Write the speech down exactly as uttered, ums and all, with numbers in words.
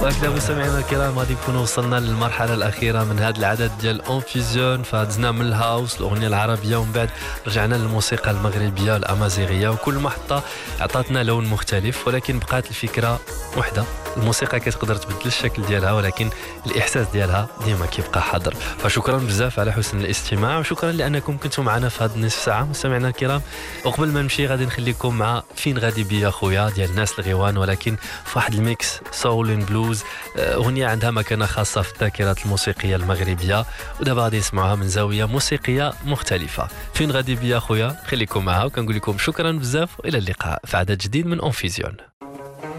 وهكذا مستمعينا الكرام غادي نكونوا وصلنا للمرحله الاخيره من هذا العدد ديال اونفيزيون. فدزنا من الهاوس الاغنيه العربيه ومن بعد رجعنا للموسيقى المغربيه الامازيغيه، وكل محطه عطاتنا لون مختلف، ولكن بقات الفكره وحده. الموسيقى كتقدر تبدل الشكل ديالها ولكن الاحساس ديالها ديما كيبقى حاضر. فشكرا بزاف على حسن الاستماع، وشكرا لانكم كنتم معنا في هذه النصف ساعه مستمعينا الكرام. وقبل ما نمشي غادي نخليكم مع فين غادي بيا خويا ديال الناس الغيوان، ولكن في واحد الميكس سول ان بلوز، اغنيه عندها مكانه خاصه في الذاكره الموسيقيه المغربيه، ودابا غادي نسمعوها من زاويه موسيقيه مختلفه. فين غادي بيا خويا خليكم معها، وكنقول لكم شكرا بزاف والى اللقاء في عدد جديد من اونفيزيون.